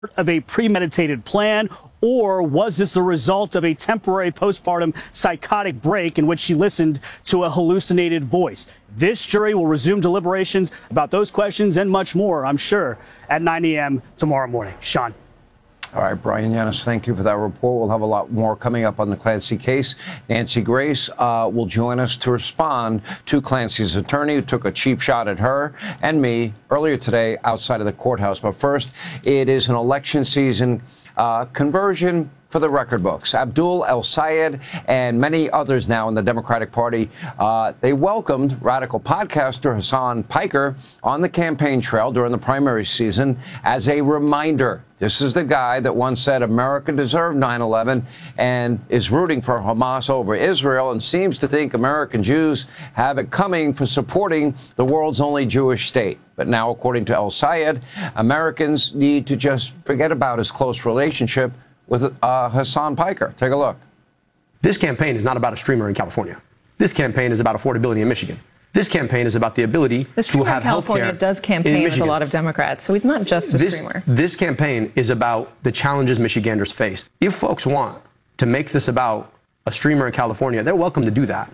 of a premeditated plan, or was this the result of a temporary postpartum psychotic break in which she listened to a hallucinated voice? This jury will resume deliberations about those questions and much more, I'm sure, at 9 a.m. tomorrow morning. Sean. All right, Brian Yanis, thank you for that report. We'll have a lot more coming up on the Clancy case. Nancy Grace will join us to respond to Clancy's attorney, who took a cheap shot at her and me earlier today outside of the courthouse. But first, it is an election season conversion for the record books. Abdul El-Sayed and many others now in the Democratic Party, they welcomed radical podcaster Hasan Piker on the campaign trail during the primary season as a reminder. This is the guy that once said America deserved 9/11 and is rooting for Hamas over Israel and seems to think American Jews have it coming for supporting the world's only Jewish state. But now, according to El-Sayed, Americans need to just forget about his close relationship with Hasan Piker. Take a look. This campaign is not about a streamer in California. This campaign is about affordability in Michigan. This campaign is about the ability to have health care. California does campaign with a lot of Democrats, so he's not just a streamer. This campaign is about the challenges Michiganders face. If folks want to make this about a streamer in California, they're welcome to do that.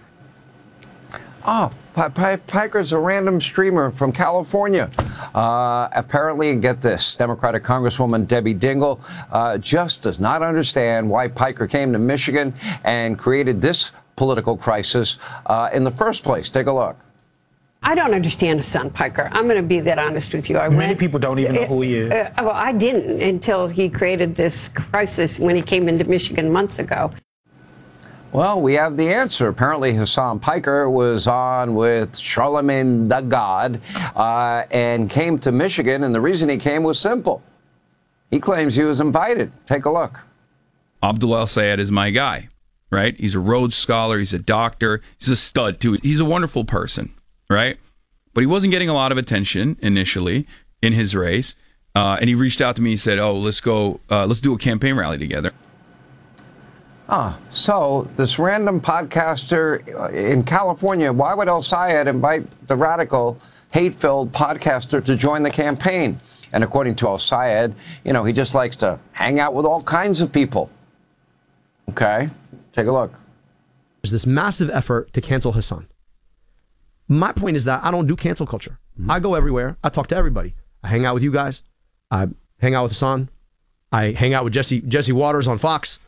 Piker's a random streamer from California. Apparently, get this, Democratic Congresswoman Debbie Dingell just does not understand why Piker came to Michigan and created this political crisis in the first place. Take a look. I don't understand Hasan Piker. I'm going to be that honest with you. Many people don't even know who he is. Well, I didn't until he created this crisis when he came into Michigan months ago. Well, we have the answer. Apparently, Hasan Piker was on with Charlemagne the God and came to Michigan, and the reason he came was simple. He claims he was invited. Take a look. Abdul El-Sayed is my guy, right? He's a Rhodes Scholar. He's a doctor. He's a stud, too. He's a wonderful person, right? But he wasn't getting a lot of attention initially in his race, and he reached out to me and said, oh, let's do a campaign rally together. So this random podcaster in California, why would El-Sayed invite the radical, hate-filled podcaster to join the campaign? And according to El-Sayed, he just likes to hang out with all kinds of people. Okay, take a look. There's this massive effort to cancel Hasan. My point is that I don't do cancel culture. I go everywhere. I talk to everybody. I hang out with you guys. I hang out with Hasan. I hang out with Jesse Waters on Fox.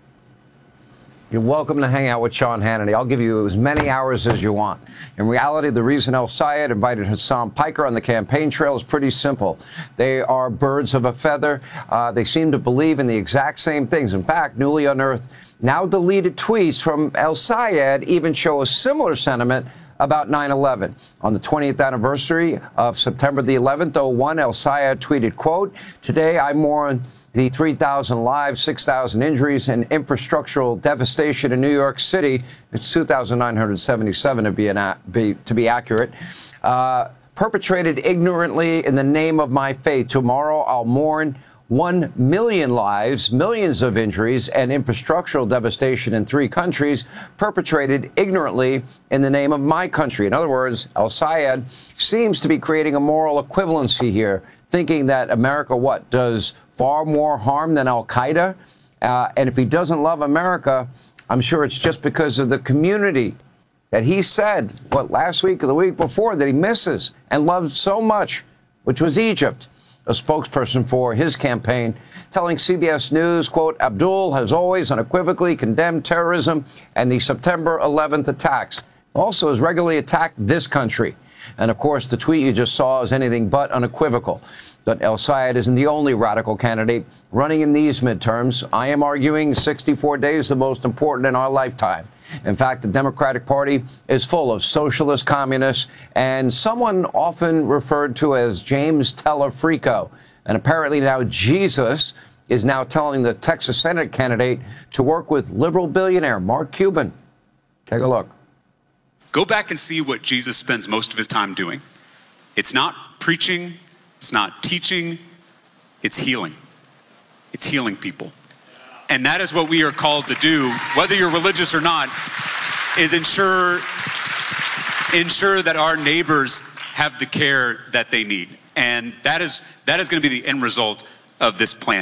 You're welcome to hang out with Sean Hannity. I'll give you as many hours as you want. In reality, the reason El-Sayed invited Hasan Piker on the campaign trail is pretty simple. They are birds of a feather. They seem to believe in the exact same things. In fact, newly unearthed, now deleted tweets from El-Sayed even show a similar sentiment about 9/11. On the 20th anniversary of September the 11th, 01, El-Sayed tweeted, quote, "Today I mourn the 3,000 lives, 6,000 injuries, and infrastructural devastation in New York City." It's 2,977 to be accurate. Perpetrated ignorantly in the name of my faith. Tomorrow I'll mourn 1 million lives, millions of injuries, and infrastructural devastation in 3 countries perpetrated ignorantly in the name of my country. In other words, El-Sayed seems to be creating a moral equivalency here, thinking that America, does far more harm than Al-Qaeda? And if he doesn't love America, I'm sure it's just because of the community that he said, last week or the week before, that he misses and loves so much, which was Egypt. A spokesperson for his campaign telling CBS News, quote, "Abdul has always unequivocally condemned terrorism and the September 11th attacks. Also has regularly attacked this country." And, of course, the tweet you just saw is anything but unequivocal. But El-Sayed isn't the only radical candidate running in these midterms. I am arguing 64 days the most important in our lifetime. In fact, the Democratic Party is full of socialist communists and someone often referred to as James Telefrico. And apparently now Jesus is now telling the Texas Senate candidate to work with liberal billionaire Mark Cuban. Take a look. Go back and see what Jesus spends most of his time doing. It's not preaching. It's not teaching. It's healing. It's healing people. And that is what we are called to do, whether you're religious or not, is ensure that our neighbors have the care that they need. And that is going to be the end result of this plan.